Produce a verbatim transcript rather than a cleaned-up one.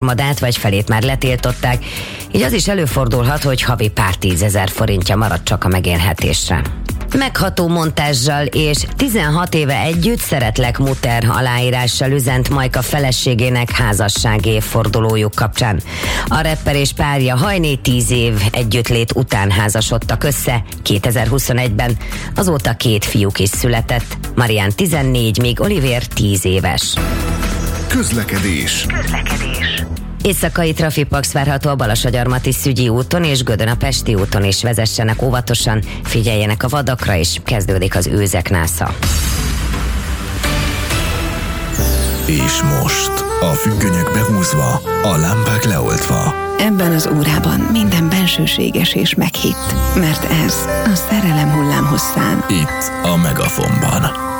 harmadát vagy felét már letiltották, így az is előfordulhat, hogy havi pár tízezer forintja marad csak a megélhetésre. Megható montázsal és tizenhat éve együtt szeretlek muter aláírással üzent Majka feleségének házassági évfordulójuk kapcsán. A rapper és párja hajné tíz év együttlét után házasodtak össze kétezer-huszonegyben, azóta két fiúk is született, Marián tizennégy, míg Olivér tíz éves. Közlekedés. Közlekedés. Éjszakai trafipax várható a Balassagyarmati Szügyi úton és Gödön a Pesti úton is, vezessenek óvatosan, figyeljenek a vadakra, és kezdődik az őzek násza. És most a függönyök behúzva, a lámpák leoltva. Ebben az órában minden bensőséges és meghitt, mert ez a szerelem hullámhosszán. Itt a Megafonban.